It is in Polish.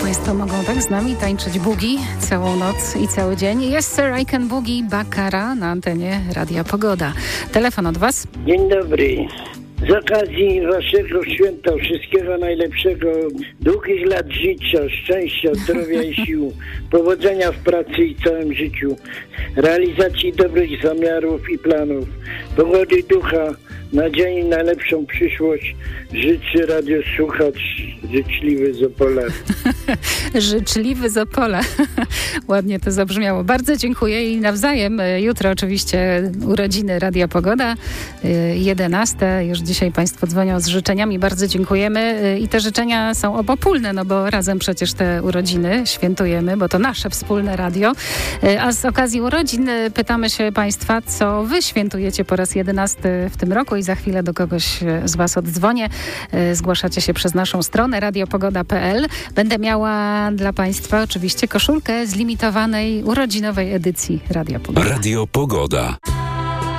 Państwo mogą tak z nami tańczyć boogie całą noc i cały dzień. Jest Sir I Can Boogie Baccara na antenie Radia Pogoda. Telefon od Was. Dzień dobry. Z okazji Waszego święta wszystkiego najlepszego, długich lat życia, szczęścia, zdrowia i sił, powodzenia w pracy i całym życiu, realizacji dobrych zamiarów i planów, pogody ducha, nadziei na lepszą przyszłość życzy radiosłuchacz życzliwy z Opola. Życzliwy z Opola. Ładnie to zabrzmiało. Bardzo dziękuję i nawzajem. Jutro oczywiście urodziny Radia Pogoda, 11. Już dzisiaj Państwo dzwonią z życzeniami. Bardzo dziękujemy. I te życzenia są obopólne, no bo razem przecież te urodziny świętujemy, bo to nasze wspólne radio. A z okazji urodzin pytamy się Państwa, co Wy świętujecie po raz 11 w tym roku i za chwilę do kogoś z Was oddzwonię. Zgłaszacie się przez naszą stronę radiopogoda.pl. Będę miała dla Państwa oczywiście koszulkę z limitowanej urodzinowej edycji Radia Pogoda. Radio Pogoda.